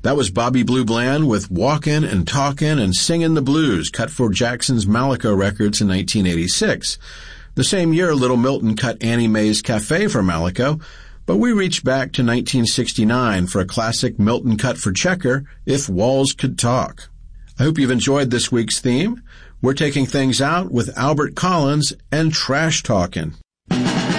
That was Bobby Blue Bland with Walkin' and Talkin' and Singin' the Blues, cut for Jackson's Malaco Records in 1986. The same year, Little Milton cut Annie Mae's Cafe for Malaco, but we reached back to 1969 for a classic Milton cut for Checker, If Walls Could Talk. I hope you've enjoyed this week's theme. We're taking things out with Albert Collins and Trash Talkin'.